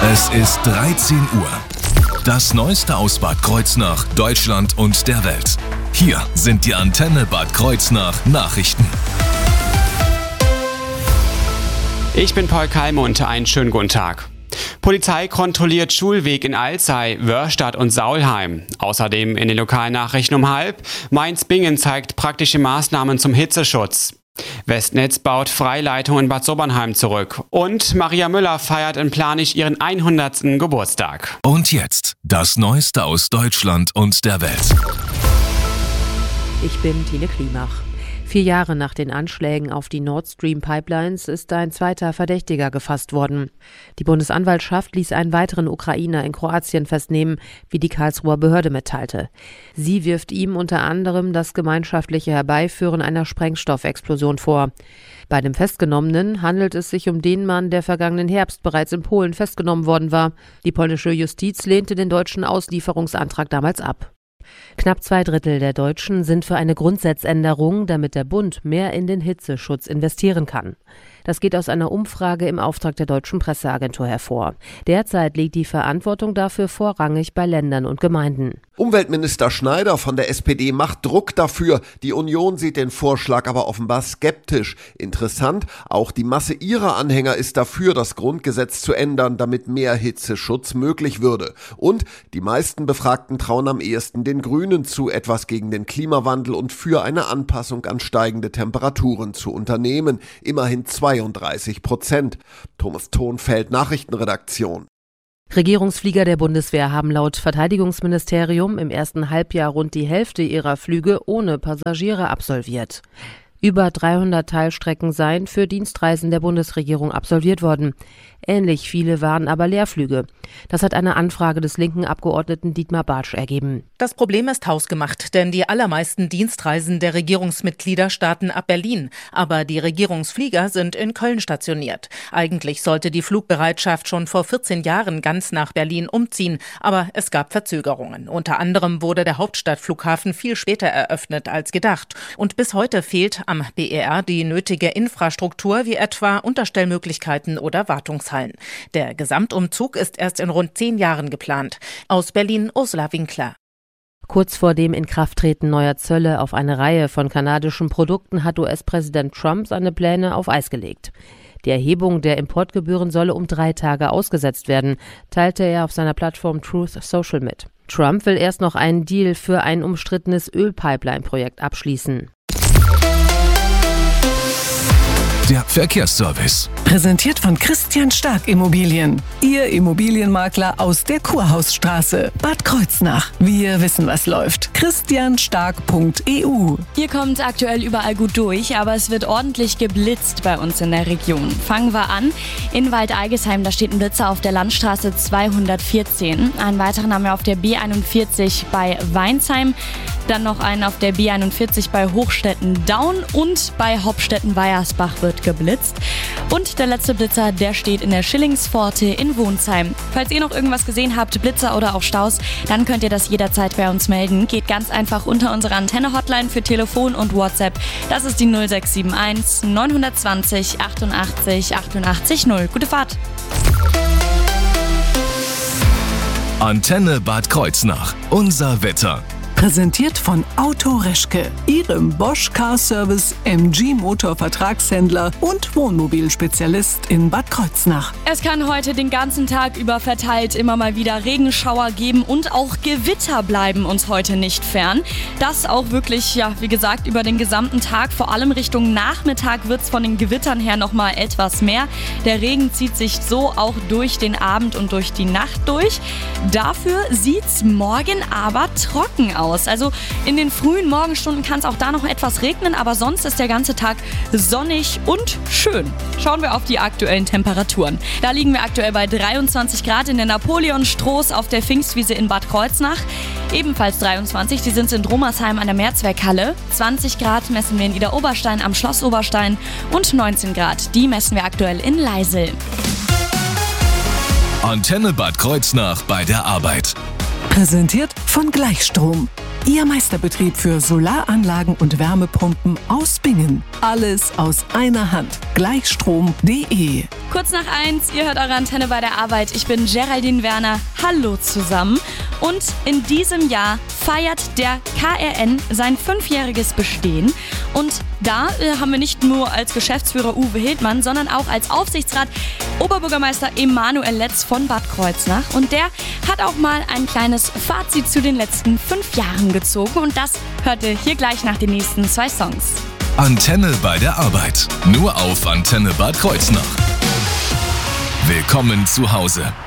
Es ist 13 Uhr. Das Neueste aus Bad Kreuznach, Deutschland und der Welt. Hier sind die Antenne Bad Kreuznach Nachrichten. Ich bin Paul Kalme und einen schönen guten Tag. Polizei kontrolliert Schulweg in Alzey, Wörstadt und Saulheim. Außerdem in den Lokalnachrichten um 12:30. Mainz-Bingen zeigt praktische Maßnahmen zum Hitzeschutz. Westnetz baut Freileitung in Bad Sobernheim zurück. Und Maria Müller feiert in Planich ihren 100. Geburtstag. Und jetzt das Neueste aus Deutschland und der Welt. Ich bin Tine Klimach. 4 Jahre nach den Anschlägen auf die Nord Stream Pipelines ist ein zweiter Verdächtiger gefasst worden. Die Bundesanwaltschaft ließ einen weiteren Ukrainer in Kroatien festnehmen, wie die Karlsruher Behörde mitteilte. Sie wirft ihm unter anderem das gemeinschaftliche Herbeiführen einer Sprengstoffexplosion vor. Bei dem Festgenommenen handelt es sich um den Mann, der vergangenen Herbst bereits in Polen festgenommen worden war. Die polnische Justiz lehnte den deutschen Auslieferungsantrag damals ab. Knapp 2/3 der Deutschen sind für eine Grundsatzänderung, damit der Bund mehr in den Hitzeschutz investieren kann. Das geht aus einer Umfrage im Auftrag der Deutschen Presseagentur hervor. Derzeit liegt die Verantwortung dafür vorrangig bei Ländern und Gemeinden. Umweltminister Schneider von der SPD macht Druck dafür. Die Union sieht den Vorschlag aber offenbar skeptisch. Interessant, auch die Masse ihrer Anhänger ist dafür, das Grundgesetz zu ändern, damit mehr Hitzeschutz möglich würde. Und die meisten Befragten trauen am ehesten den Grünen zu, etwas gegen den Klimawandel und für eine Anpassung an steigende Temperaturen zu unternehmen. Immerhin 32%. Thomas Thonfeld, Nachrichtenredaktion. Regierungsflieger der Bundeswehr haben laut Verteidigungsministerium im ersten Halbjahr rund die Hälfte ihrer Flüge ohne Passagiere absolviert. Über 300 Teilstrecken seien für Dienstreisen der Bundesregierung absolviert worden. Ähnlich viele waren aber Leerflüge. Das hat eine Anfrage des linken Abgeordneten Dietmar Bartsch ergeben. Das Problem ist hausgemacht, denn die allermeisten Dienstreisen der Regierungsmitglieder starten ab Berlin. Aber die Regierungsflieger sind in Köln stationiert. Eigentlich sollte die Flugbereitschaft schon vor 14 Jahren ganz nach Berlin umziehen. Aber es gab Verzögerungen. Unter anderem wurde der Hauptstadtflughafen viel später eröffnet als gedacht. Und bis heute fehlt am BER die nötige Infrastruktur, wie etwa Unterstellmöglichkeiten oder Wartungshallen. Der Gesamtumzug ist erst in rund 10 Jahren geplant. Aus Berlin Ursula Winkler. Kurz vor dem Inkrafttreten neuer Zölle auf eine Reihe von kanadischen Produkten hat US-Präsident Trump seine Pläne auf Eis gelegt. Die Erhebung der Importgebühren solle um 3 Tage ausgesetzt werden, teilte er auf seiner Plattform Truth Social mit. Trump will erst noch einen Deal für ein umstrittenes Ölpipeline-Projekt abschließen. Der Verkehrsservice. Präsentiert von Christian Stark Immobilien. Ihr Immobilienmakler aus der Kurhausstraße, Bad Kreuznach. Wir wissen, was läuft. christianstark.eu. Hier kommt aktuell überall gut durch, aber es wird ordentlich geblitzt bei uns in der Region. Fangen wir an. In Waldeigesheim, da steht ein Blitzer auf der Landstraße 214. Einen weiteren haben wir auf der B41 bei Weinsheim. Dann noch einen auf der B41 bei Hochstetten-Daun und bei Hauptstetten-Weiersbach wird geblitzt. Und der letzte Blitzer, der steht in der Schillingspforte in Wohnsheim. Falls ihr noch irgendwas gesehen habt, Blitzer oder auch Staus, dann könnt ihr das jederzeit bei uns melden. Geht ganz einfach unter unsere Antenne-Hotline für Telefon und WhatsApp. Das ist die 0671 920 88 88 0. Gute Fahrt! Antenne Bad Kreuznach. Unser Wetter. Präsentiert von Auto Reschke, Ihrem Bosch Car Service MG Motor Vertragshändler und Wohnmobilspezialist in Bad Kreuznach. Es kann heute den ganzen Tag über verteilt immer mal wieder Regenschauer geben und auch Gewitter bleiben uns heute nicht fern. Das auch wirklich, ja, wie gesagt, über den gesamten Tag. Vor allem Richtung Nachmittag wird es von den Gewittern her nochmal etwas mehr. Der Regen zieht sich so auch durch den Abend und durch die Nacht durch. Dafür sieht es morgen aber trocken aus. Also in den frühen Morgenstunden kann es auch da noch etwas regnen, aber sonst ist der ganze Tag sonnig und schön. Schauen wir auf die aktuellen Temperaturen. Da liegen wir aktuell bei 23 Grad in der Napoleon-Stroß auf der Pfingstwiese in Bad Kreuznach. Ebenfalls 23, die sind in Romersheim an der Mehrzweckhalle. 20 Grad messen wir in Idar-Oberstein am Schloss Oberstein und 19 Grad, die messen wir aktuell in Leisel. Antenne Bad Kreuznach bei der Arbeit. Präsentiert von Gleichstrom. Ihr Meisterbetrieb für Solaranlagen und Wärmepumpen aus Bingen. Alles aus einer Hand. Gleichstrom.de. Kurz nach 1, ihr hört eure Antenne bei der Arbeit. Ich bin Geraldine Werner. Hallo zusammen. Und in diesem Jahr feiert der KRN sein 5-jähriges Bestehen. Und da haben wir nicht nur als Geschäftsführer Uwe Hildmann, sondern auch als Aufsichtsrat Oberbürgermeister Emanuel Letz von Bad Kreuznach. Und der hat auch mal ein kleines Fazit zu den letzten 5 Jahren gezogen. Und das hört ihr hier gleich nach den nächsten 2 Songs. Antenne bei der Arbeit. Nur auf Antenne Bad Kreuznach. Willkommen zu Hause.